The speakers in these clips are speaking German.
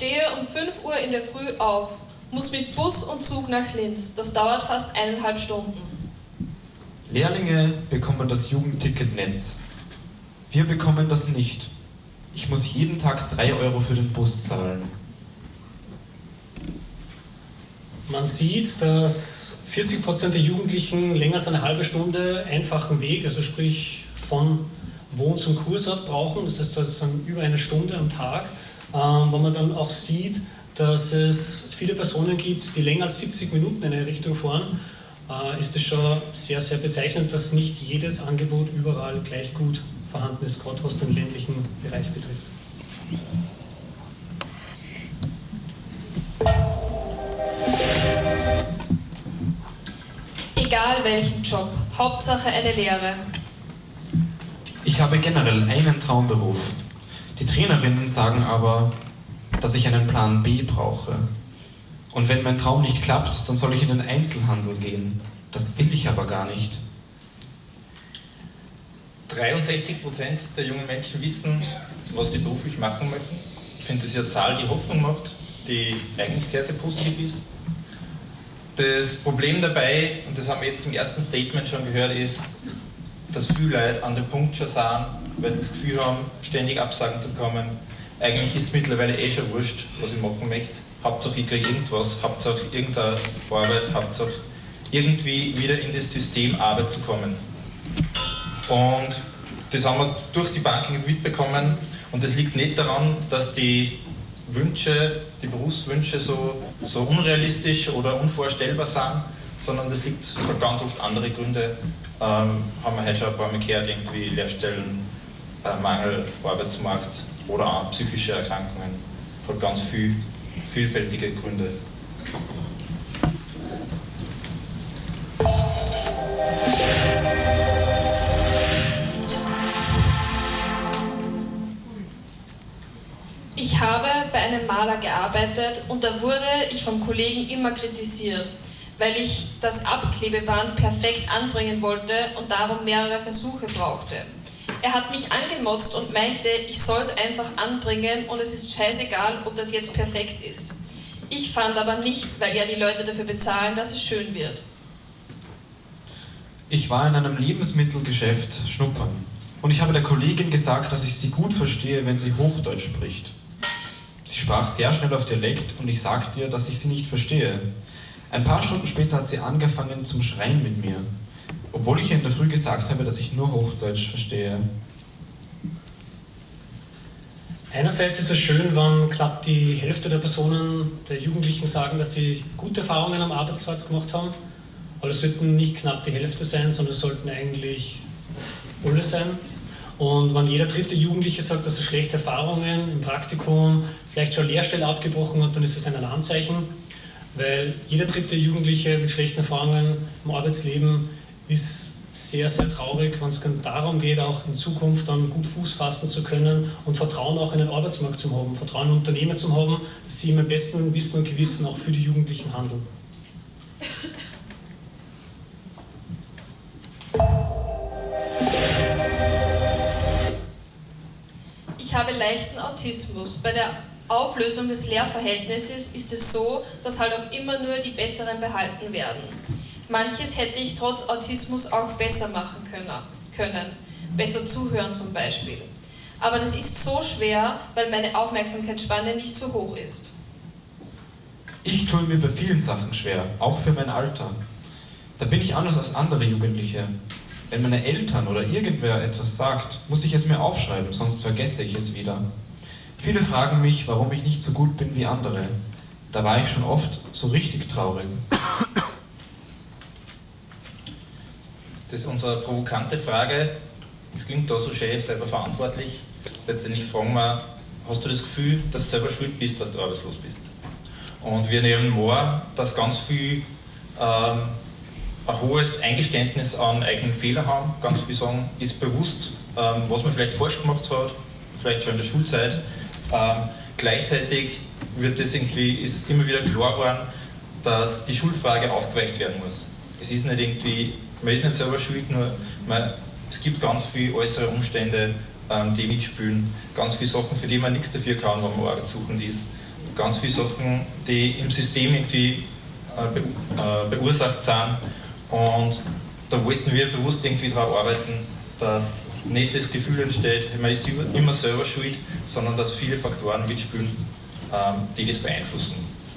stehe um 5 Uhr in der Früh auf, muss mit Bus und Zug nach Linz. Das dauert fast 1,5 Stunden. Lehrlinge bekommen das Jugendticket Netz. Wir bekommen das nicht. Ich muss jeden Tag 3 Euro für den Bus zahlen. Man sieht, dass 40% der Jugendlichen länger als eine halbe Stunde einfachen Weg, also sprich von Wohn- zum Kursort brauchen. Das heißt, das ist dann über eine Stunde am Tag. Wo man dann auch sieht, dass es viele Personen gibt, die länger als 70 Minuten in eine Richtung fahren, ist es schon sehr, sehr bezeichnend, dass nicht jedes Angebot überall gleich gut vorhanden ist, gerade was den ländlichen Bereich betrifft. Egal welchen Job, Hauptsache eine Lehre. Ich habe generell einen Traumberuf. Die Trainerinnen sagen aber, dass ich einen Plan B brauche. Und wenn mein Traum nicht klappt, dann soll ich in den Einzelhandel gehen. Das will ich aber gar nicht. 63% der jungen Menschen wissen, was sie beruflich machen möchten. Ich finde, das ist eine Zahl, die Hoffnung macht, die eigentlich sehr, sehr positiv ist. Das Problem dabei, und das haben wir jetzt im ersten Statement schon gehört, ist, dass viele Leute an dem Punkt schon sind, weil sie das Gefühl haben, ständig Absagen zu bekommen. Eigentlich ist es mittlerweile schon wurscht, was ich machen möchte. Hauptsache ich kriege irgendwas, Hauptsache irgendeine Arbeit, Hauptsache irgendwie wieder in das System Arbeit zu kommen. Und das haben wir durch die Banken mitbekommen. Und das liegt nicht daran, dass die Wünsche, die Berufswünsche so unrealistisch oder unvorstellbar sind, sondern das liegt hat ganz oft andere Gründe. Haben wir heute schon ein paar Mal gehört, irgendwie Lehrstellen, Mangel, Arbeitsmarkt oder auch psychische Erkrankungen. Hat ganz vielfältige Gründe. Ich habe bei einem Maler gearbeitet und da wurde ich vom Kollegen immer kritisiert, weil ich das Abklebeband perfekt anbringen wollte und darum mehrere Versuche brauchte. Er hat mich angemotzt und meinte, ich soll es einfach anbringen und es ist scheißegal, ob das jetzt perfekt ist. Ich fand aber nicht, weil ja die Leute dafür bezahlen, dass es schön wird. Ich war in einem Lebensmittelgeschäft schnuppern und ich habe der Kollegin gesagt, dass ich sie gut verstehe, wenn sie Hochdeutsch spricht. Sie sprach sehr schnell auf Dialekt und ich sagte ihr, dass ich sie nicht verstehe. Ein paar Stunden später hat sie angefangen zum Schreien mit mir, obwohl ich ihr in der Früh gesagt habe, dass ich nur Hochdeutsch verstehe. Einerseits ist es schön, wenn knapp die Hälfte der Personen, der Jugendlichen sagen, dass sie gute Erfahrungen am Arbeitsplatz gemacht haben. Aber es sollten nicht knapp die Hälfte sein, sondern es sollten eigentlich alle sein. Und wenn jeder dritte Jugendliche sagt, dass er schlechte Erfahrungen im Praktikum, vielleicht schon eine Lehrstelle abgebrochen hat, dann ist es ein Alarmzeichen. Weil jeder dritte Jugendliche mit schlechten Erfahrungen im Arbeitsleben ist sehr, sehr traurig, wenn es darum geht, auch in Zukunft dann gut Fuß fassen zu können und Vertrauen auch in den Arbeitsmarkt zu haben, Vertrauen in Unternehmen zu haben, dass sie im besten Wissen und Gewissen auch für die Jugendlichen handeln. Ich habe leichten Autismus. Bei der Auflösung des Lehrverhältnisses ist es so, dass halt auch immer nur die Besseren behalten werden. Manches hätte ich trotz Autismus auch besser machen können. Besser zuhören zum Beispiel. Aber das ist so schwer, weil meine Aufmerksamkeitsspanne nicht so hoch ist. Ich tue mir bei vielen Sachen schwer, auch für mein Alter. Da bin ich anders als andere Jugendliche. Wenn meine Eltern oder irgendwer etwas sagt, muss ich es mir aufschreiben, sonst vergesse ich es wieder. Viele fragen mich, warum ich nicht so gut bin wie andere. Da war ich schon oft so richtig traurig. Das ist unsere provokante Frage. Das klingt da so schön, selber verantwortlich. Letztendlich fragen wir, hast du das Gefühl, dass du selber schuld bist, dass du arbeitslos bist? Und wir nehmen wahr, dass ganz viel ein hohes Eingeständnis an eigenen Fehlern haben. Ganz viel sagen, ist bewusst, was man vielleicht falsch gemacht hat, vielleicht schon in der Schulzeit. Gleichzeitig ist immer wieder klar geworden, dass die Schuldfrage aufgeweicht werden muss. Es ist nicht irgendwie, man ist nicht selber schuld, nur es gibt ganz viele äußere Umstände, die mitspielen, ganz viele Sachen, für die man nichts dafür kann, wenn man arbeitssuchend ist. ganz viele Sachen, die im System irgendwie beursacht sind. Und da wollten wir bewusst irgendwie daran arbeiten, dass nicht das Gefühl entsteht, man ist immer selber schuld, sondern dass viele Faktoren mitspielen, die das beeinflussen.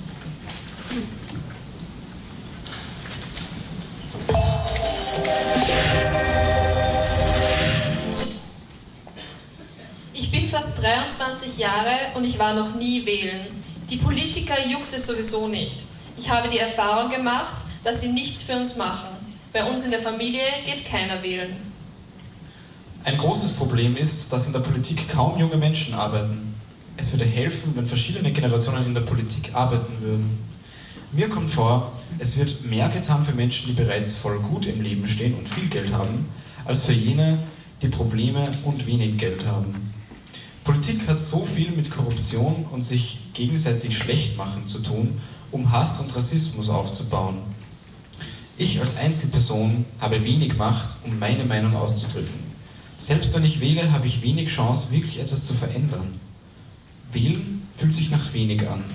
Ich bin fast 23 Jahre und ich war noch nie wählen. Die Politiker juckt es sowieso nicht. Ich habe die Erfahrung gemacht, dass sie nichts für uns machen. Bei uns in der Familie geht keiner wählen. Ein großes Problem ist, dass in der Politik kaum junge Menschen arbeiten. Es würde helfen, wenn verschiedene Generationen in der Politik arbeiten würden. Mir kommt vor, es wird mehr getan für Menschen, die bereits voll gut im Leben stehen und viel Geld haben, als für jene, die Probleme und wenig Geld haben. Politik hat so viel mit Korruption und sich gegenseitig schlecht machen zu tun, um Hass und Rassismus aufzubauen. Ich als Einzelperson habe wenig Macht, um meine Meinung auszudrücken. Selbst wenn ich wähle, habe ich wenig Chance, wirklich etwas zu verändern. Wählen fühlt sich nach wenig an.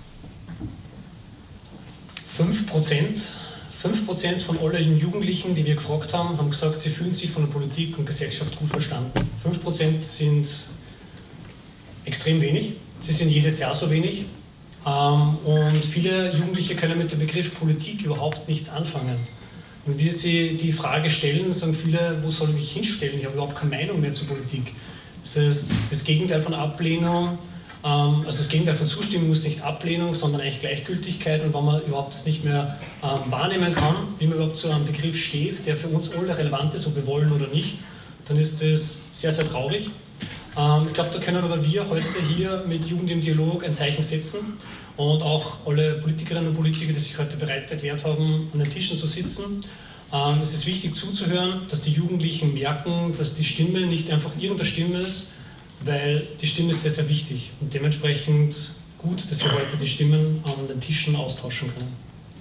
5% von allen Jugendlichen, die wir gefragt haben, haben gesagt, sie fühlen sich von der Politik und Gesellschaft gut verstanden. 5% sind extrem wenig. Sie sind jedes Jahr so wenig. Und viele Jugendliche können mit dem Begriff Politik überhaupt nichts anfangen. Und wir sie die Frage stellen, sagen viele, wo soll ich mich hinstellen? Ich habe überhaupt keine Meinung mehr zur Politik. Das heißt, das Gegenteil von Ablehnung, also das Gegenteil von Zustimmung ist nicht Ablehnung, sondern eigentlich Gleichgültigkeit. Und wenn man überhaupt das nicht mehr wahrnehmen kann, wie man überhaupt zu einem Begriff steht, der für uns alle relevant ist, ob wir wollen oder nicht, dann ist das sehr, sehr traurig. Ich glaube, da können aber wir heute hier mit Jugend im Dialog ein Zeichen setzen und auch alle Politikerinnen und Politiker, die sich heute bereit erklärt haben, an den Tischen zu sitzen. Es ist wichtig zuzuhören, dass die Jugendlichen merken, dass die Stimme nicht einfach irgendeine Stimme ist, weil die Stimme ist sehr, sehr wichtig und dementsprechend gut, dass wir heute die Stimmen an den Tischen austauschen können.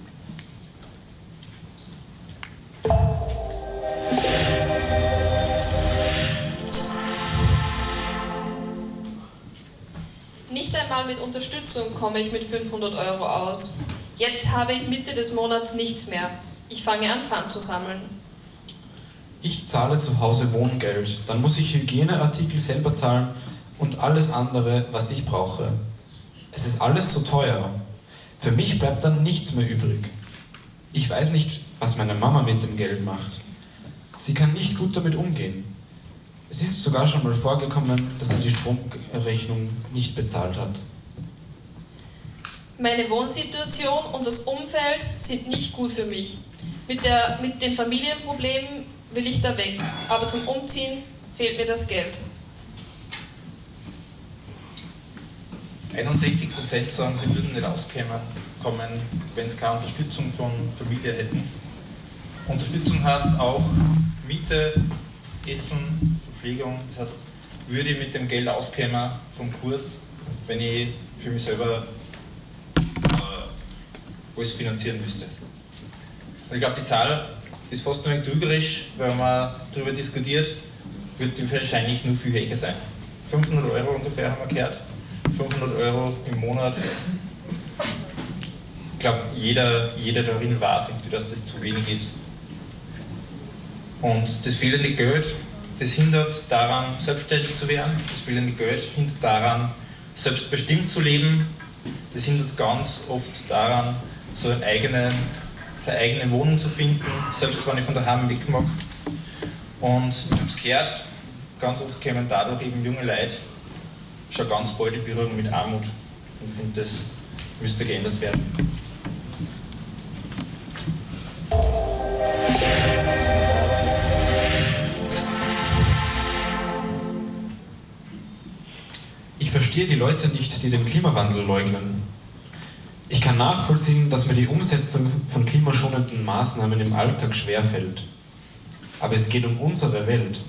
Nicht einmal mit Unterstützung komme ich mit 500 € aus. Jetzt habe ich Mitte des Monats nichts mehr. Ich fange an, Pfand zu sammeln. Ich zahle zu Hause Wohngeld, dann muss ich Hygieneartikel selber zahlen und alles andere, was ich brauche. Es ist alles so teuer. Für mich bleibt dann nichts mehr übrig. Ich weiß nicht, was meine Mama mit dem Geld macht. Sie kann nicht gut damit umgehen. Es ist sogar schon mal vorgekommen, dass sie die Stromrechnung nicht bezahlt hat. Meine Wohnsituation und das Umfeld sind nicht gut für mich. Mit den Familienproblemen will ich da weg, aber zum Umziehen fehlt mir das Geld. 61% sagen, sie würden nicht auskommen, wenn sie keine Unterstützung von Familie hätten. Unterstützung heißt auch Miete, Essen, Verpflegung. Das heißt, würde ich mit dem Geld auskommen vom Kurs, wenn ich für mich selber alles finanzieren müsste. Und ich glaube, die Zahl ist fast nur ein trügerisch, weil man darüber diskutiert, wird die wahrscheinlich nur viel höher sein. 500 € ungefähr haben wir gehört. 500 € im Monat. Ich glaube, jeder darin weiß, dass das zu wenig ist. Und das fehlende Geld, das hindert daran, selbstständig zu werden. Das fehlende Geld hindert daran, selbstbestimmt zu leben. Das hindert ganz oft daran, seine eigene Wohnung zu finden, selbst wenn ich von daheim weg mag. Und ich habe es gehört, ganz oft kommen dadurch eben junge Leute schon ganz bald in Berührung mit Armut. Und ich finde, das müsste geändert werden. Ich verstehe die Leute nicht, die den Klimawandel leugnen. Ich kann nachvollziehen, dass mir die Umsetzung von klimaschonenden Maßnahmen im Alltag schwerfällt. Aber es geht um unsere Welt.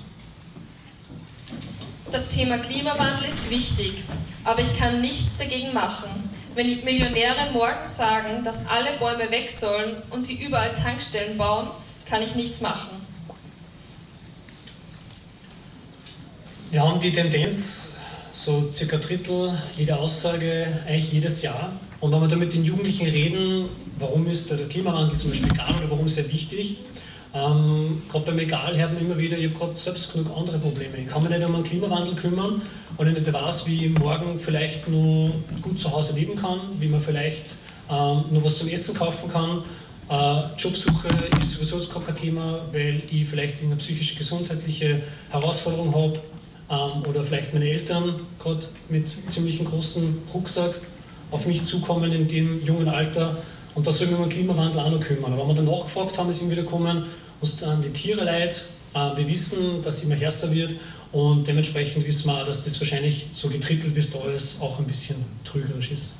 Das Thema Klimawandel ist wichtig, aber ich kann nichts dagegen machen. Wenn die Millionäre morgen sagen, dass alle Bäume weg sollen und sie überall Tankstellen bauen, kann ich nichts machen. Wir haben die Tendenz so circa ein Drittel jeder Aussage eigentlich jedes Jahr. Und wenn wir da mit den Jugendlichen reden, warum ist der Klimawandel zum Beispiel egal oder warum ist er wichtig, gerade beim Egal hört man immer wieder, ich habe gerade selbst genug andere Probleme. Ich kann mich nicht um den Klimawandel kümmern und ich nicht weiß, wie ich morgen vielleicht nur gut zu Hause leben kann, wie man vielleicht nur was zum Essen kaufen kann. Jobsuche ist sowieso jetzt kein Thema, weil ich vielleicht eine psychische, gesundheitliche Herausforderung habe oder vielleicht meine Eltern gerade mit ziemlich großen Rucksack auf mich zukommen in dem jungen Alter. Und da soll ich mich um den Klimawandel auch noch kümmern. Aber wenn wir dann nachgefragt haben, ist ihm wieder gekommen, uns dann die Tiere leid. Wir wissen, dass es immer härter wird und dementsprechend wissen wir auch, dass das wahrscheinlich so getrittelt, wie es da ist, auch ein bisschen trügerisch ist.